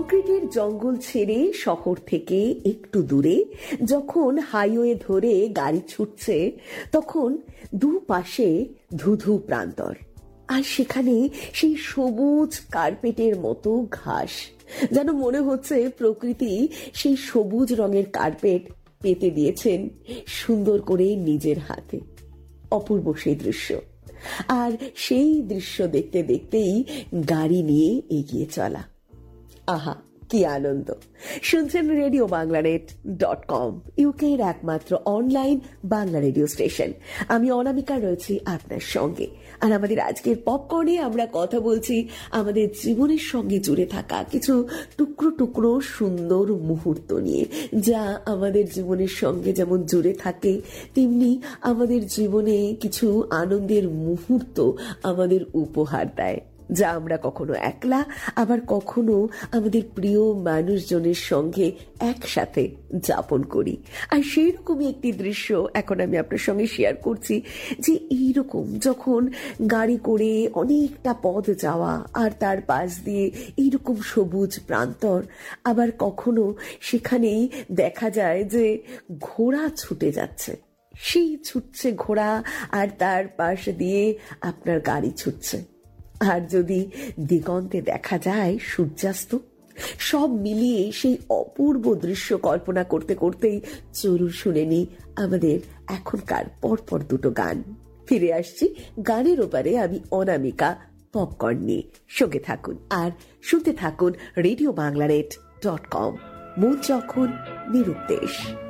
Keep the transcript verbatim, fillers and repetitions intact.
কংক্রিটের জঙ্গল ছেড়ে শহর থেকে একটু দূরে যখন হাইওয়ে ধরে গাড়ি ছুটছে, তখন দুপাশে ধুধু প্রান্তর, আর সেখানে সেই সবুজ কার্পেটের মতো ঘাস, যেন মনে হচ্ছে প্রকৃতি সেই সবুজ রঙের কার্পেট পেতে দিয়েছেন সুন্দর করে নিজের হাতে। অপূর্ব সেই দৃশ্য। আর সেই দৃশ্য দেখতে দেখতেই গাড়ি নিয়ে এগিয়ে চলা। আহা, কি আনন্দ! শুনছেন radio Bangla net dot com, ইউকের একমাত্র অনলাইন বাংলা রেডিও স্টেশন। আমি অনামিকা রয়েছি আপনার সঙ্গে। আর আমাদের আজকের পপকর্নে আমরা কথা বলছি আমাদের জীবনের সঙ্গে জুড়ে থাকা কিছু টুকরো টুকরো সুন্দর মুহূর্ত নিয়ে, যা আমাদের জীবনের সঙ্গে যেমন জুড়ে থাকে, তেমনি আমাদের জীবনে কিছু আনন্দের মুহূর্ত আমাদের উপহার দেয়, যা আমরা কখনো একলা, আবার কখনো আমাদের প্রিয় মানুষজনের সঙ্গে একসাথে যাপন করি। আর সেই রকমই একটি দৃশ্য এখন আমি আপনার সঙ্গে শেয়ার করছি, যে এইরকম যখন গাড়ি করে অনেকটা পথ যাওয়া, আর তার পাশ দিয়ে এইরকম সবুজ প্রান্তর, আবার কখনো সেখানেই দেখা যায় যে ঘোড়া ছুটে যাচ্ছে, সেই ছুটছে ঘোড়া, আর তার পাশ দিয়ে আপনার গাড়ি ছুটছে। আর যদি দিগন্তে দেখা যায় সূর্যাস্ত, সব মিলিয়ে সেই অপূর্ব দৃশ্য কল্পনা করতে করতেই চলুন শুনে নি আমাদের এখনকার পরপর দুটো গান। ফিরে আসছি গানের ওপারে, আমি অনামিকা পপকর্ন নিয়ে। সঙ্গে থাকুন আর শুনতে থাকুন radio Bangla net dot com. মন যখন নিরুদ্দেশ।